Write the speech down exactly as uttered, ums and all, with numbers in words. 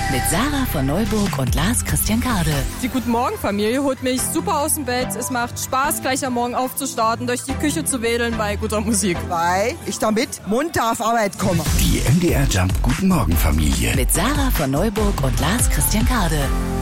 Mit Sarah von Neuburg und Lars Christian Kade. Die Guten Morgen Familie holt mich super aus dem Bett. Es macht Spaß, gleich am Morgen aufzustarten, durch die Küche zu wedeln bei guter Musik. Weil ich damit munter auf Arbeit komme. Die M D R Jump Guten Morgen Familie. Mit Sarah von Neuburg und Lars Christian Kade.